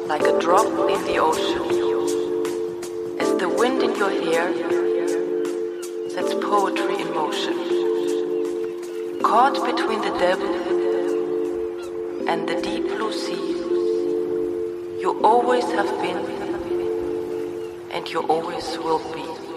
like a drop in the ocean. As the wind in your hair sets poetry in motion. Caught between the devil and the deep blue sea, you always have been and you always will be.